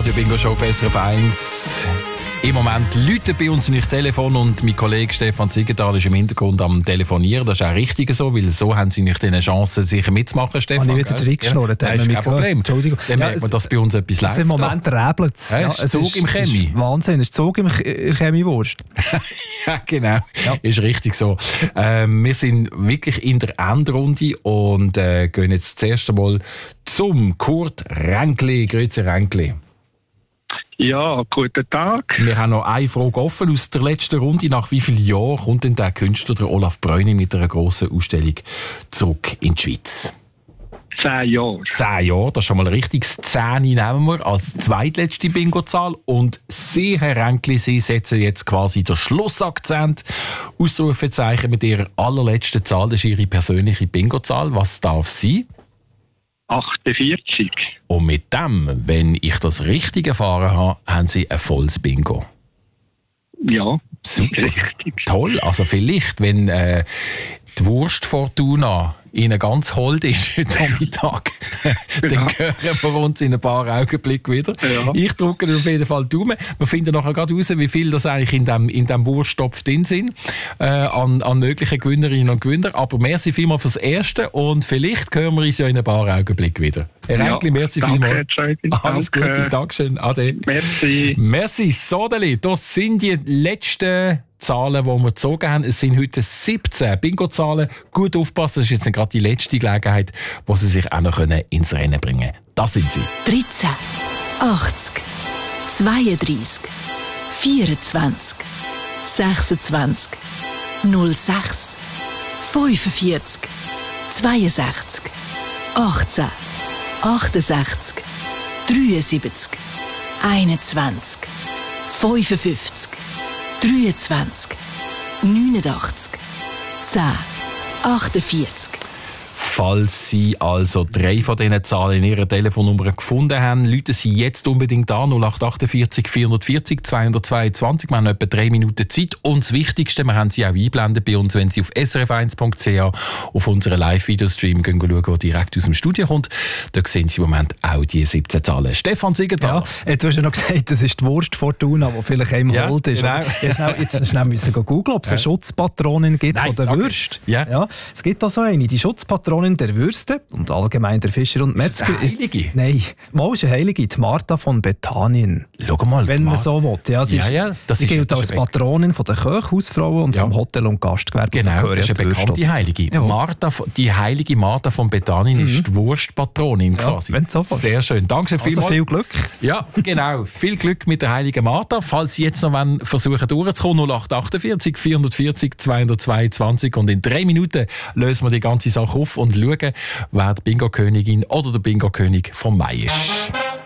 Radio Bingo Show auf SRF 1. Im Moment läutet bei uns nicht Telefon und mein Kollege Stefan Ziegenthal ist im Hintergrund am Telefonieren. Das ist auch richtig so, weil so haben sie nicht eine Chance, sicher mitzumachen, Stefan. Habe ich wieder reingeschnurrt? Ja, das ist kein Problem. Entschuldigung. Dann merkt man, dass bei uns etwas läuft. Im Moment räbelt es. Ja, es ist im Chemie. Wahnsinn, es ist Zug im Chemiewurst. Ja, genau. Ja. Ist richtig so. Wir sind wirklich in der Endrunde und gehen jetzt das erste Mal zum Kurt Ränkli. Grüezi Ränkli. Ja, guten Tag. Wir haben noch eine Frage offen aus der letzten Runde. Nach wie vielen Jahren kommt denn der Künstler, der Olaf Bräuni, mit einer grossen Ausstellung zurück in die Schweiz? 10 Jahre. 10 Jahre, das ist schon mal richtig. 10 nehmen wir als zweitletzte Bingo-Zahl. Und Sie, Herr Ränkli, Sie setzen jetzt quasi den Schlussakzent. Ausrufezeichen mit Ihrer allerletzten Zahl. Das ist Ihre persönliche Bingo-Zahl. Was darf sie? 48. Und mit dem, wenn ich das richtig erfahren habe, haben Sie ein volles Bingo. Ja, super. Richtig. Toll. Also vielleicht, wenn die Wurstfortuna Ihnen ganz hold ist heute Mittag, dann hören wir uns in ein paar Augenblicken wieder. Ja. Ich drücke auf jeden Fall die Daumen. Wir finden nachher gerade raus, wie viel das eigentlich in dem Wursttopf drin sind, an möglichen Gewinnerinnen und Gewinnern. Aber merci vielmals fürs Erste und vielleicht hören wir uns ja in ein paar Augenblicken wieder. Herr Ränkli, merci vielmals. Alles Gute, Dankeschön. Ade. Merci. Merci, Sodeli. Das sind die letzten Zahlen, die wir gezogen haben. Es sind heute 17 Bingo-Zahlen. Gut aufpassen, das ist jetzt gerade die letzte Gelegenheit, wo Sie sich auch noch ins Rennen bringen können. Das sind sie. 13, 80, 32, 24, 26, 06, 45, 62, 18, 68, 73, 21, 55, 23, 89, 10, 48. Falls Sie also 3 von diesen Zahlen in Ihrer Telefonnummer gefunden haben, rufen Sie jetzt unbedingt an 0848 440 222. Wir haben etwa 3 Minuten Zeit. Und das Wichtigste, wir haben Sie auch einblenden bei uns, wenn Sie auf srf1.ch auf unseren Live-Videostream schauen, der direkt aus dem Studio kommt. Da sehen Sie im Moment auch die 17 Zahlen. Stefan Ziegenthal. Ja, du hast ja noch gesagt, das ist die Wurstfortuna, die vielleicht einem holt ist. Genau. Jetzt schnell müssen wir googeln, ob es eine Schutzpatronin gibt von der Würst. Ja. Es gibt da so eine, die Schutzpatronin der Würste und allgemein der Fischer und Metzger. Ist eine Heilige? Nein, mal ist eine Heilige, die Martha von Bethanien. Schau mal. Wenn man so will. Ja, sie gilt als Patronin von der Köche, Hausfrauen und vom Hotel- und Gastgewerbe. Genau, das ist eine bekannte Heilige. Die heilige Martha von Bethanien ist die Wurstpatronin quasi. So sehr schön. Danke vielmals. Also viel Glück. Ja, genau. Viel Glück mit der heiligen Martha. Falls Sie jetzt noch versuchen durchzukommen, 0848 440 222 und in 3 Minuten lösen wir die ganze Sache auf und schauen, wer die Bingo-Königin oder der Bingo-König vom Mai ist.